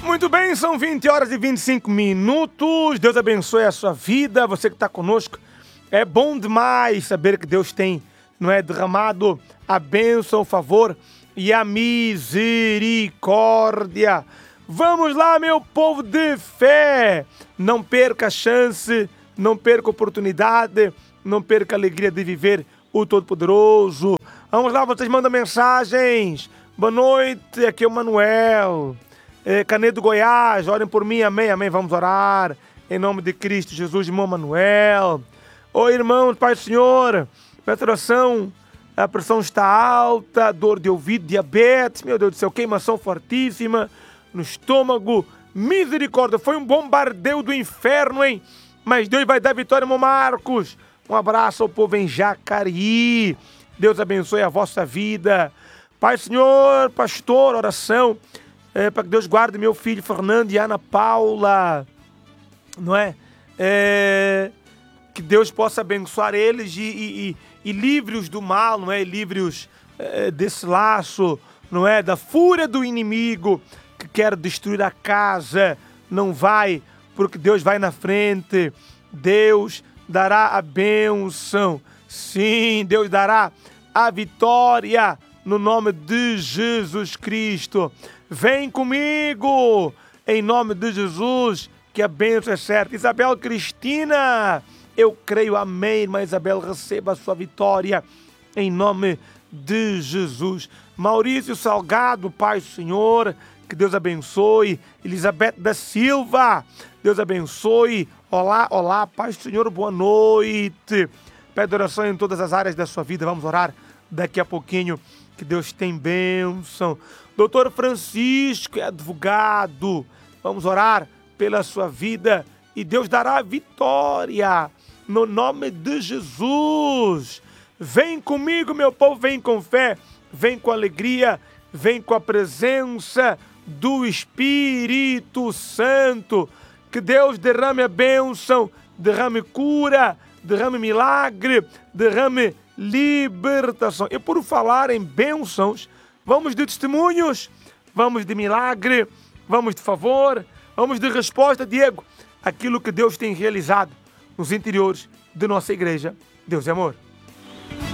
Muito bem, são 20 horas e 25 minutos. Deus abençoe a sua vida, você que está conosco. É bom demais saber que Deus tem, não é, derramado a bênção, o favor e a misericórdia. Vamos lá, meu povo de fé. Não perca a chance, não perca a oportunidade, não perca a alegria de viver o Todo-Poderoso. Vamos lá, vocês mandam mensagens. Boa noite, aqui é o Manuel. Canedo, Goiás, orem por mim, amém, amém, vamos orar, em nome de Cristo Jesus, irmão Manuel. Oi, irmãos, Pai do Senhor, peço oração, a pressão está alta, dor de ouvido, diabetes, meu Deus do céu, queimação fortíssima no estômago, misericórdia, foi um bombardeio do inferno, hein? Mas Deus vai dar vitória, irmão Marcos. Um abraço ao povo em Jacareí, Deus abençoe a vossa vida. Pai do Senhor, pastor, oração, para que Deus guarde meu filho Fernando e Ana Paula, não é? Que Deus possa abençoar eles e livre-os do mal, não é? Livre-os desse laço, não é? Da fúria do inimigo que quer destruir a casa. Não vai, porque Deus vai na frente. Deus dará a bênção. Sim, Deus dará a vitória no nome de Jesus Cristo. Vem comigo, em nome de Jesus, que a bênção é certa. Isabel Cristina, eu creio, amém, irmã Isabel, receba a sua vitória, em nome de Jesus. Maurício Salgado, Pai do Senhor, que Deus abençoe. Elizabeth da Silva, Deus abençoe. Olá, olá, Pai do Senhor, boa noite. Pede oração em todas as áreas da sua vida, vamos orar daqui a pouquinho, que Deus tem bênção. Doutor Francisco é advogado, vamos orar pela sua vida e Deus dará vitória no nome de Jesus. Vem comigo, meu povo, vem com fé, vem com alegria, vem com a presença do Espírito Santo. Que Deus derrame a bênção, derrame cura, derrame milagre, derrame libertação. E por falar em bênçãos, vamos de testemunhos, vamos de milagre, vamos de favor, vamos de resposta, Diego, aquilo que Deus tem realizado nos interiores de nossa igreja. Deus é amor.